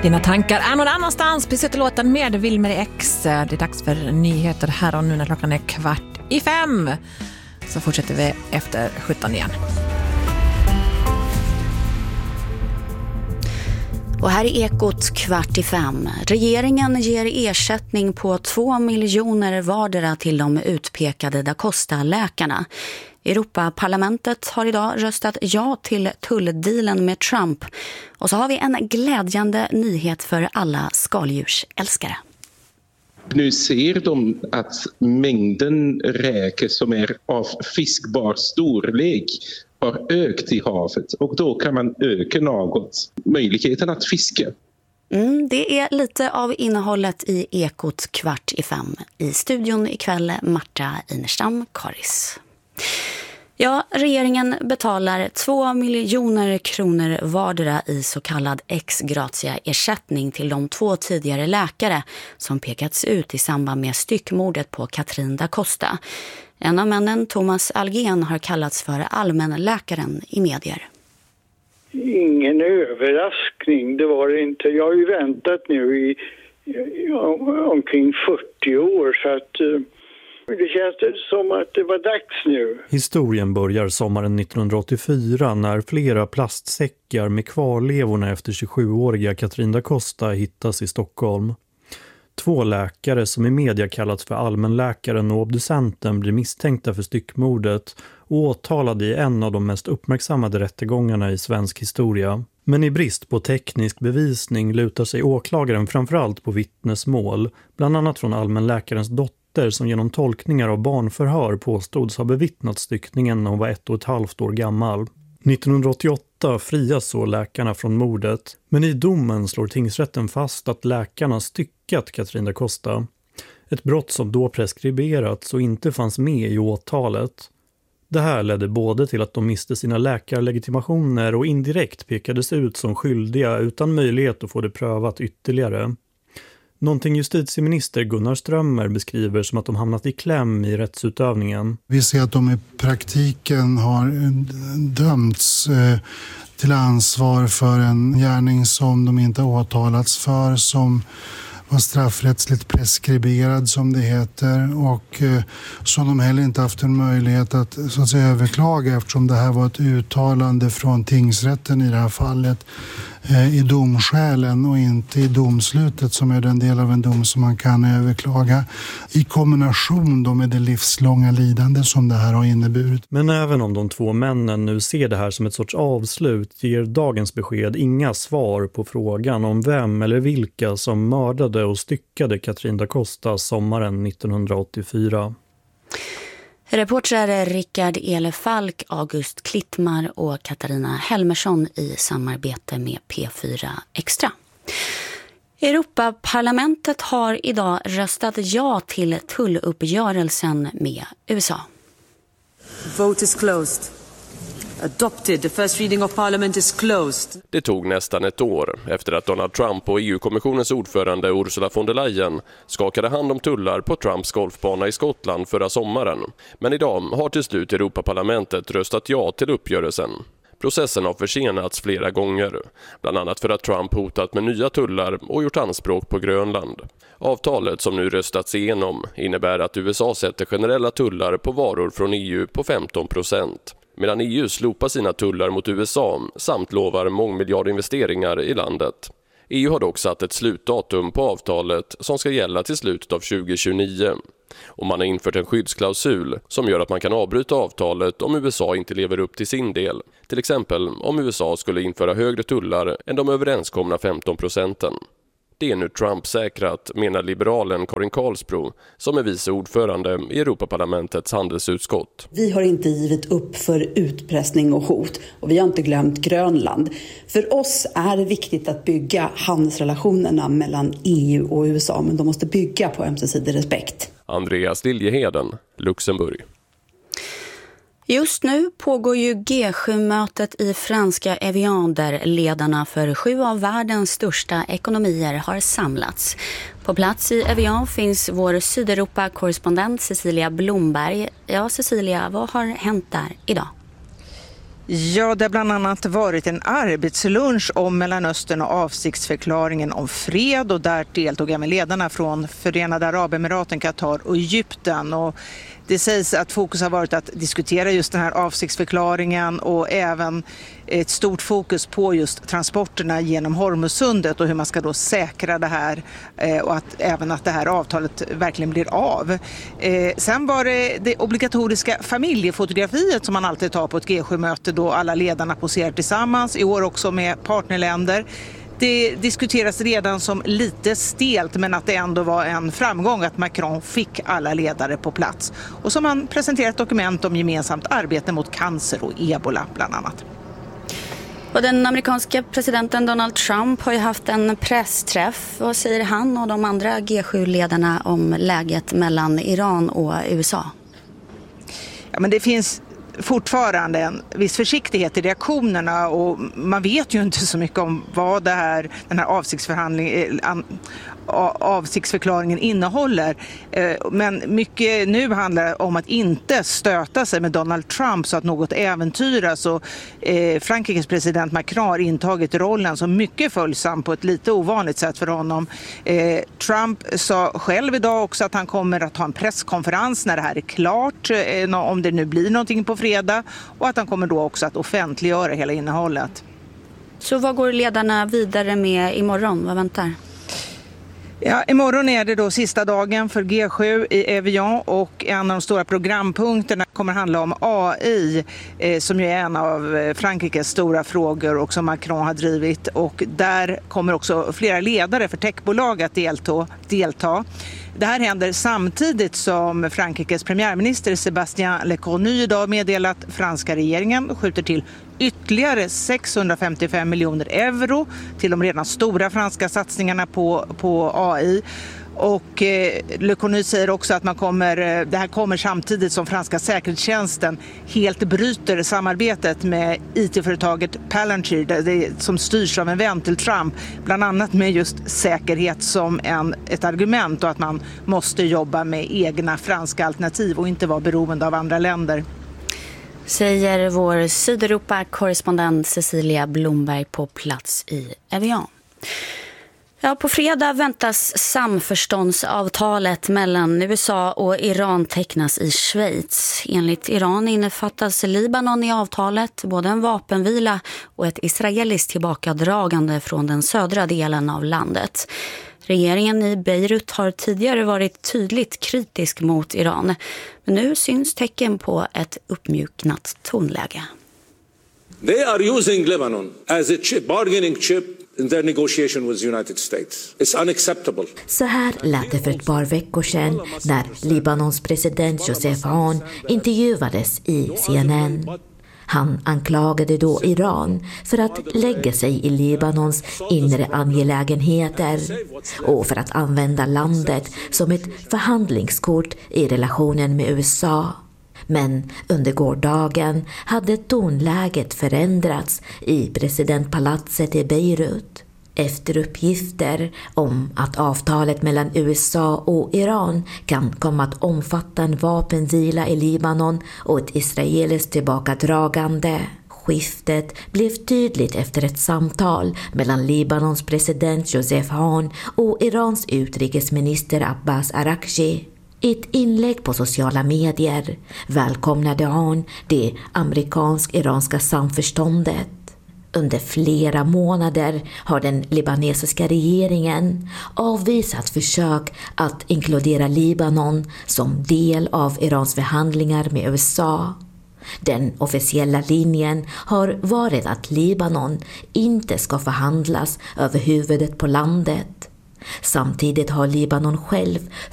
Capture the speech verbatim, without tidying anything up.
Dina tankar är någon annanstans. Precis till låten med Wilmer X. Det är dags för nyheter här och nu när klockan är kvart i fem. Så fortsätter vi efter sjutton igen. Och här är Ekot kvart i fem. Regeringen ger ersättning på två miljoner vardera till de utpekade Da Costa-läkarna. Europaparlamentet har idag röstat ja till tulldealen med Trump. Och så har vi en glädjande nyhet för alla skaldjursälskare. Nu ser de att mängden räkor som är av fiskbar storlek har ökat i havet, och då kan man öka något möjligheten att fiska. Mm, det är lite av innehållet i Ekot kvart i fem. I studion ikväll Marta Inerstam Karis. Ja, regeringen betalar två miljoner kronor vardera i så kallad ex gratia ersättning till de två tidigare läkare som pekats ut i samband med styckmordet på Katrin da Costa. En av männen, Thomas Algen, har kallats för allmänläkaren i medier. Ingen överraskning, det var det inte. Jag har ju väntat nu i, i omkring fyrtio år, så att det känns som att det var dags nu. Historien börjar sommaren nittonhundraåttiofyra när flera plastsäckar med kvarlevorna efter tjugosjuåriga Katrin da Costa hittas i Stockholm. Två läkare som i media kallats för allmänläkaren och obducenten blir misstänkta för styckmordet och åtalade i en av de mest uppmärksammade rättegångarna i svensk historia. Men i brist på teknisk bevisning lutar sig åklagaren framförallt på vittnesmål, bland annat från allmänläkarens dotter som genom tolkningar av barnförhör påstods ha bevittnat styckningen när hon var ett och ett halvt år gammal. nittonhundraåttioåtta frias så läkarna från mordet, men i domen slår tingsrätten fast att läkarna styckat Katrin da Costa. Ett brott som då preskriberats och inte fanns med i åtalet. Det här ledde både till att de miste sina läkarlegitimationer och indirekt pekades ut som skyldiga utan möjlighet att få det prövat ytterligare. Någonting justitieminister Gunnar Strömmer beskriver som att de hamnat i kläm i rättsutövningen. Vi ser att de i praktiken har dömts eh, till ansvar för en gärning som de inte åtalats för, som var straffrättsligt preskriberad som det heter, och eh, som de heller inte haft en möjlighet att, så att säga, överklaga, eftersom det här var ett uttalande från tingsrätten i det här fallet eh, i domskälen och inte i domslutet som är den del av en dom som man kan överklaga, i kombination då med det livslånga lidande som det här har inneburit. Men även om de två männen nu ser det här som ett sorts avslut ger dagens besked inga svar på frågan om vem eller vilka som mördade och styckade Katrin da Costa sommaren nittonhundraåttiofyra. Reportrar Rickard Elefalk, August Klittmar och Katarina Helmersson i samarbete med P fyra Extra. Europaparlamentet har idag röstat ja till tulluppgörelsen med U S A. Vote is closed. Adopted. The first reading of parliament is closed. Det tog nästan ett år efter att Donald Trump och E U-kommissionens ordförande Ursula von der Leyen skakade hand om tullar på Trumps golfbana i Skottland förra sommaren. Men idag har till slut Europaparlamentet röstat ja till uppgörelsen. Processen har försenats flera gånger, bland annat för att Trump hotat med nya tullar och gjort anspråk på Grönland. Avtalet som nu röstats igenom innebär att U S A sätter generella tullar på varor från E U på femton procent. Medan E U slopar sina tullar mot U S A samt lovar mångmiljardinvesteringar i landet. E U har dock satt ett slutdatum på avtalet som ska gälla till slutet av tjugohundratjugonio. Och man har infört en skyddsklausul som gör att man kan avbryta avtalet om U S A inte lever upp till sin del. Till exempel om U S A skulle införa högre tullar än de överenskomna femton procenten. Det är nu Trump säkrat, menar liberalen Karin Karlsbro, som är vice ordförande i Europaparlamentets handelsutskott. Vi har inte givit upp för utpressning och hot, och vi har inte glömt Grönland. För oss är det viktigt att bygga handelsrelationerna mellan E U och U S A, men de måste bygga på ömsesidig respekt. Andreas Liljeheden, Luxemburg. Just nu pågår ju G sju-mötet i franska Evian där ledarna för sju av världens största ekonomier har samlats. På plats i Evian finns vår Sydeuropa-korrespondent Cecilia Blomberg. Ja, Cecilia, vad har hänt där idag? Ja, det har bland annat varit en arbetslunch om Mellanöstern och avsiktsförklaringen om fred, och där deltog även ledarna från Förenade Arabemiraten, Qatar och Egypten. Och det sägs att fokus har varit att diskutera just den här avsiktsförklaringen och även ett stort fokus på just transporterna genom Hormuzsundet och hur man ska då säkra det här och att även att det här avtalet verkligen blir av. Sen var det det obligatoriska familjefotografiet som man alltid tar på ett G sju-möte då alla ledarna poserar tillsammans, i år också med partnerländer. Det diskuteras redan som lite stelt, men att det ändå var en framgång att Macron fick alla ledare på plats. Och som han presenterat ett dokument om gemensamt arbete mot cancer och ebola bland annat. Och den amerikanska presidenten Donald Trump har ju haft en pressträff. Vad säger han och de andra G sju-ledarna om läget mellan Iran och U S A? Ja, men det finns fortfarande en viss försiktighet i reaktionerna, och man vet ju inte så mycket om vad det här, den här avsiktsförhandlingen, avsiktsförklaringen innehåller. Men mycket nu handlar om att inte stöta sig med Donald Trump så att något äventyras, och Frankrikes president Macron har intagit rollen som mycket följsam på ett lite ovanligt sätt för honom. Trump sa själv idag också att han kommer att ha en presskonferens när det här är klart, om det nu blir någonting på fredag, och att han kommer då också att offentliggöra hela innehållet. Så vad går ledarna vidare med imorgon? Vad väntar? Ja, imorgon är det då sista dagen för G sju i Evian, och en av de stora programpunkterna kommer handla om A I eh, som ju är en av Frankrikes stora frågor och som Macron har drivit, och där kommer också flera ledare för techbolag att delta. delta. Det här händer samtidigt som Frankrikes premiärminister Sébastien Lecornu idag meddelat att franska regeringen skjuter till ytterligare sexhundrafemtiofem miljoner euro till de redan stora franska satsningarna på, på A I. Och eh, Lecornu säger också att man kommer, det här kommer samtidigt som franska säkerhetstjänsten helt bryter samarbetet med I T-företaget Palantir, det, som styrs av en vän till Trump, bland annat med just säkerhet som en, ett argument, och att man måste jobba med egna franska alternativ och inte vara beroende av andra länder. Säger vår Sydeuropa-korrespondent Cecilia Blomberg på plats i Evian. Ja, på fredag väntas samförståndsavtalet mellan U S A och Iran tecknas i Schweiz. Enligt Iran innefattas Libanon i avtalet, både en vapenvila och ett israeliskt tillbakadragande från den södra delen av landet. Regeringen i Beirut har tidigare varit tydligt kritisk mot Iran, men nu syns tecken på ett uppmjuknat tonläge. They are using Lebanon as a chip, bargaining chip in their negotiation with the United States. It's unacceptable. Så här lät det för ett par veckor sedan när Libanons president Joseph Aoun intervjuades i C N N. Han anklagade då Iran för att lägga sig i Libanons inre angelägenheter och för att använda landet som ett förhandlingskort i relationen med U S A. Men under gårdagen hade tonläget förändrats i presidentpalatset i Beirut. Efter uppgifter om att avtalet mellan U S A och Iran kan komma att omfatta en vapenvila i Libanon och ett israeliskt tillbakadragande. Skiftet blev tydligt efter ett samtal mellan Libanons president Joseph Aoun och Irans utrikesminister Abbas Araghchi. I ett inlägg på sociala medier välkomnade Aoun det amerikansk-iranska samförståndet. Under flera månader har den libanesiska regeringen avvisat försök att inkludera Libanon som del av Irans förhandlingar med U S A. Den officiella linjen har varit att Libanon inte ska förhandlas över huvudet på landet. Samtidigt har Libanon själv